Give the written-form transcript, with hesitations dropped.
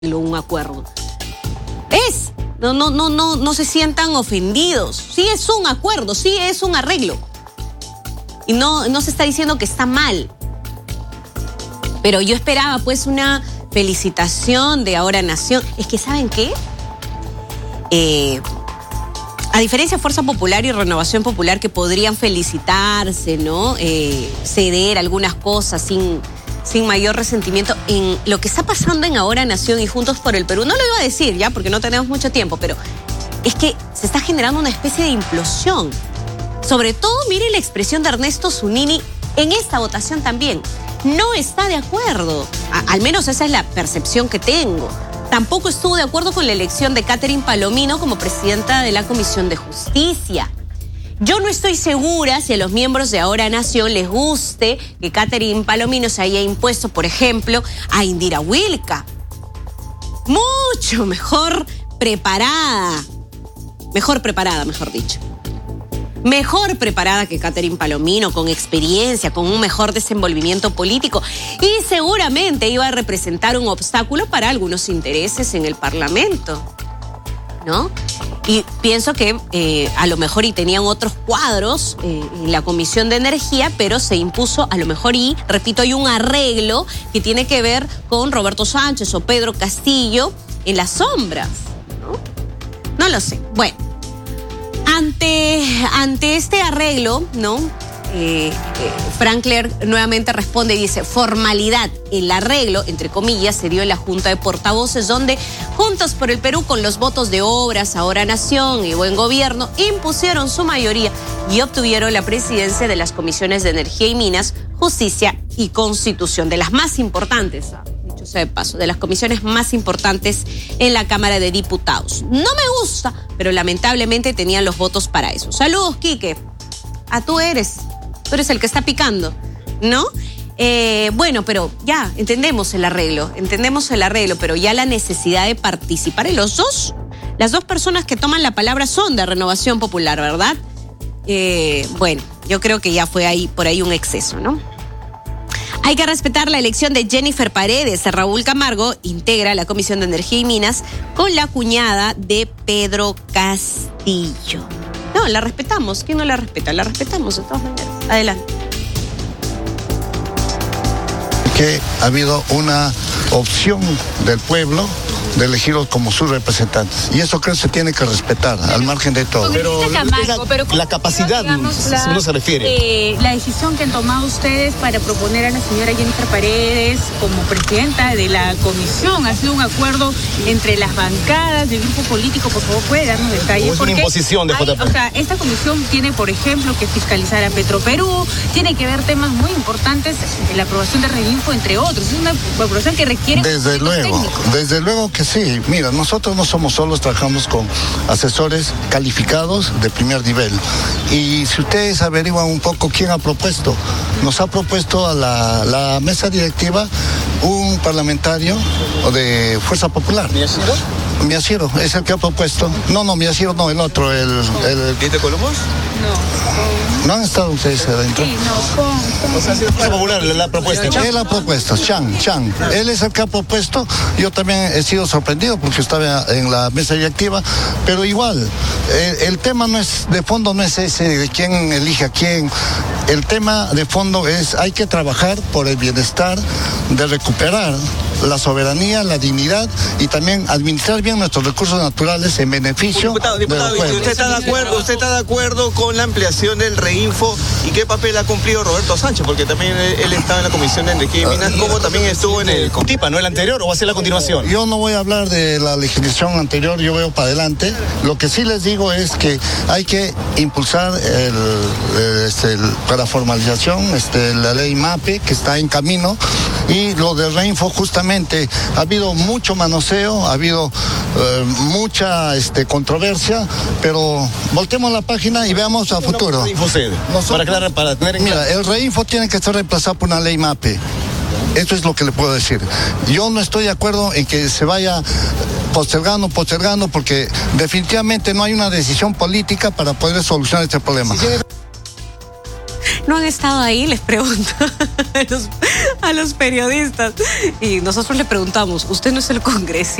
un acuerdo. No se sientan ofendidos. Sí es un acuerdo, sí es un arreglo. Y no se está diciendo que está mal. Pero yo esperaba pues una felicitación de Ahora Nación. Es que ¿saben qué? A diferencia de Fuerza Popular y Renovación Popular, que podrían felicitarse, ¿no? Ceder algunas cosas sin mayor resentimiento, en lo que está pasando en Ahora Nación y Juntos por el Perú, no lo iba a decir ya porque no tenemos mucho tiempo, pero es que se está generando una especie de implosión. Sobre todo, mire la expresión de Ernesto Zunini en esta votación también. No está de acuerdo, al menos esa es la percepción que tengo. Tampoco estuvo de acuerdo con la elección de Catherine Palomino como presidenta de la Comisión de Justicia. Yo no estoy segura si a los miembros de Ahora Nación les guste que Catherine Palomino se haya impuesto, por ejemplo, a Indira Wilca. Mucho mejor preparada, mejor dicho. Mejor preparada que Catherine Palomino, con experiencia, con un mejor desenvolvimiento político, y seguramente iba a representar un obstáculo para algunos intereses en el Parlamento, ¿no? Y pienso que a lo mejor y tenían otros cuadros en la Comisión de Energía, pero se impuso a lo mejor y, repito, hay un arreglo que tiene que ver con Roberto Sánchez o Pedro Castillo en las sombras, ¿no? No lo sé. Bueno, ante este arreglo, ¿no? Frank Clerc nuevamente responde y dice: formalidad, el arreglo, entre comillas, se dio en la Junta de Portavoces, donde Juntos por el Perú, con los votos de Obras, Ahora Nación y Buen Gobierno, impusieron su mayoría y obtuvieron la presidencia de las comisiones de Energía y Minas, Justicia y Constitución, de las más importantes, dicho sea de paso, de las comisiones más importantes en la Cámara de Diputados. No me gusta, pero lamentablemente tenían los votos para eso. Saludos, Quique. Tú eres el que está picando, ¿no? Bueno, pero ya entendemos el arreglo, pero ya la necesidad de participar. Y las dos personas que toman la palabra son de Renovación Popular, ¿verdad? Bueno, yo creo que ya fue por ahí un exceso, ¿no? Hay que respetar la elección de Jennifer Paredes. Raúl Camargo integra la Comisión de Energía y Minas con la cuñada de Pedro Castillo. No, la respetamos. ¿Quién no la respeta? La respetamos de todas maneras. Adelante. Que ha habido una opción del pueblo de elegirlos como sus representantes. Y eso creo que se tiene que respetar, al margen de todo. Pero la capacidad, ¿no se refiere? La decisión que han tomado ustedes para proponer a la señora Jennifer Paredes como presidenta de la comisión, ¿ha sido un acuerdo entre las bancadas del grupo político? Por favor, ¿puede darnos detalles? Es una imposición de JP. O sea, esta comisión tiene, por ejemplo, que fiscalizar a Petroperú, tiene que ver temas muy importantes en la aprobación de Reinfo, entre otros. Es una aprobación que requiere... Desde luego que sí. Mira, nosotros no somos solos, trabajamos con asesores calificados de primer nivel. Y si ustedes averiguan un poco quién ha propuesto, nos ha propuesto a la mesa directiva un parlamentario de Fuerza Popular. Miaciro es el que ha propuesto. No, Miaciro no, el otro, el ¿Diente Colomos? ¿No han estado ustedes adentro? Sí, no, O sea, si es Fuerza Popular, la propuesta. Él ha propuesto, Chang. Él es el que ha propuesto. Yo también he sido sorprendido porque estaba en la mesa directiva, pero igual, el tema de fondo no es ese de quién elige a quién. El tema de fondo es: hay que trabajar por el bienestar de recuperar la soberanía, la dignidad y también administrar bien nuestros recursos naturales en beneficio Diputado, de los pueblos. ¿Usted está de acuerdo con la ampliación del Reinfo y qué papel ha cumplido Roberto Sánchez? Porque también él estaba en la Comisión de Energía y Minas, como también estuvo en el CONTIPA, ¿no? ¿El anterior o va a ser la continuación? Yo no voy a hablar de la legislación anterior, yo veo para adelante. Lo que sí les digo es que hay que impulsar para formalización la ley MAPE, que está en camino, y lo del Reinfo justamente. Ha habido mucho manoseo, ha habido mucha controversia, pero voltemos la página y veamos a futuro. Para tener en Mira, el Reinfo tiene que estar reemplazado por una ley MAPE. Eso es lo que le puedo decir. Yo no estoy de acuerdo en que se vaya postergando, porque definitivamente no hay una decisión política para poder solucionar este problema. ¿No han estado ahí? Les pregunto a los periodistas. Y nosotros le preguntamos, ¿usted no es el congresista?